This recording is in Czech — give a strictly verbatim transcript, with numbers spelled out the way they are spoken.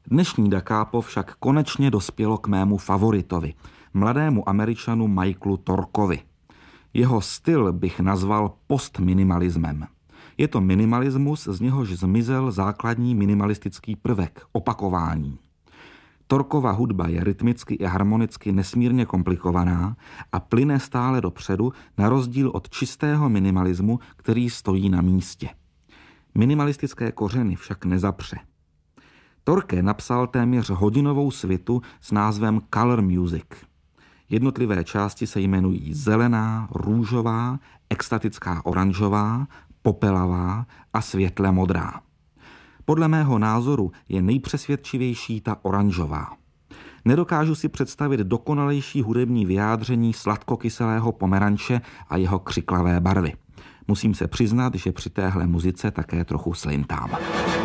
Dnešní Da Capo však konečně dospělo k mému favoritovi, mladému Američanu Michaelu Torkovi. Jeho styl bych nazval postminimalismem. Je to minimalismus, z něhož zmizel základní minimalistický prvek, opakování. Torkova hudba je rytmicky i harmonicky nesmírně komplikovaná a plyne stále dopředu, na rozdíl od čistého minimalismu, který stojí na místě. Minimalistické kořeny však nezapře. Torke napsal téměř hodinovou svitu s názvem Color Music. Jednotlivé části se jmenují zelená, růžová, extatická oranžová, popelavá a světle modrá. Podle mého názoru je nejpřesvědčivější ta oranžová. Nedokážu si představit dokonalejší hudební vyjádření sladkokyselého pomeranče a jeho křiklavé barvy. Musím se přiznat, že při téhle muzice také trochu slintám.